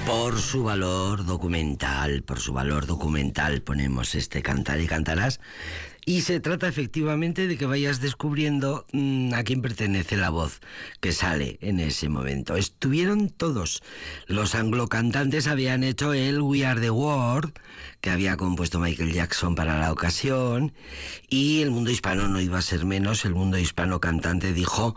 Por su valor documental, ponemos este Cantar y Cantarás. Y se trata efectivamente de que vayas descubriendo a quién pertenece la voz que sale en ese momento. Estuvieron todos. Los anglocantantes habían hecho el We Are the World, que había compuesto Michael Jackson para la ocasión, y el mundo hispano no iba a ser menos. El mundo hispano cantante dijo,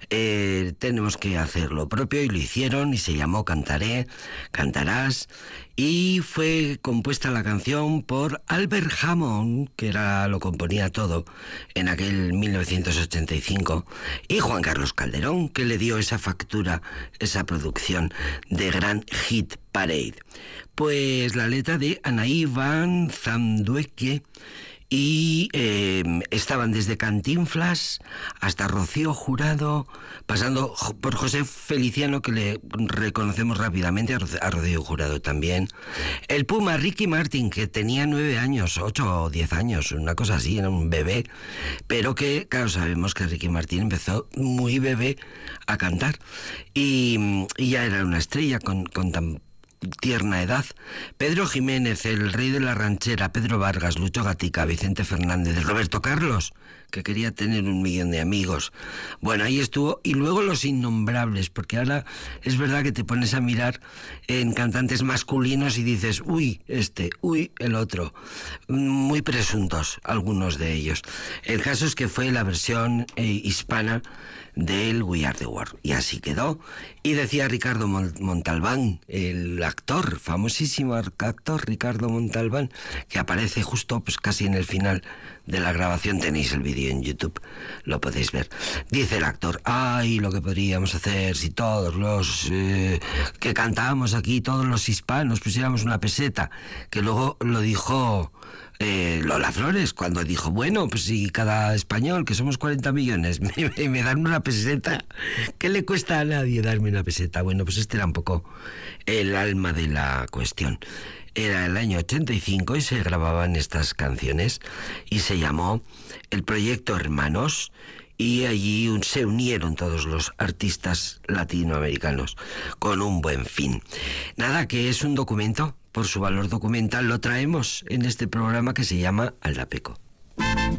tenemos que hacer lo propio, y lo hicieron, y se llamó Cantaré, Cantarás, y fue compuesta la canción por Albert Hammond, que lo componía todo en aquel 1985, y Juan Carlos Calderón, que le dio esa factura, esa producción de Gran Hit Parade. Pues la letra de Anaí van Zandweke, y estaban desde Cantinflas hasta Rocío Jurado, pasando por José Feliciano, que le reconocemos rápidamente, a Rocío Jurado también. El Puma, Ricky Martin, que tenía 9 años, 8 o 10 años, una cosa así, era un bebé, pero que, claro, sabemos que Ricky Martin empezó muy bebé a cantar, y ya era una estrella con tan tierna edad. Pedro Jiménez, el rey de la ranchera, Pedro Vargas, Lucho Gatica, Vicente Fernández, Roberto Carlos, que quería tener 1 millón de amigos. Bueno, ahí estuvo. Y luego los innombrables, porque ahora es verdad que te pones a mirar en cantantes masculinos y dices, uy, uy, el otro. Muy presuntos algunos de ellos. El caso es que fue la versión hispana del We Are the World, y así quedó. Y decía Ricardo Montalbán, el actor, famosísimo actor Ricardo Montalbán, que aparece justo pues casi en el final de la grabación. Tenéis el vídeo en YouTube, lo podéis ver. Dice el actor, ay, lo que podríamos hacer si todos los que cantamos aquí, todos los hispanos, pusiéramos una peseta, que luego lo dijo Lola Flores, cuando dijo, bueno, pues si cada español, que somos 40 millones, me dan una peseta, ¿qué le cuesta a nadie darme una peseta? Bueno, pues este era un poco el alma de la cuestión. Era el año 85 y se grababan estas canciones, y se llamó el Proyecto Hermanos, y allí se unieron todos los artistas latinoamericanos con un buen fin. Nada, que es un documento. Por su valor documental lo traemos en este programa que se llama Aldapeco.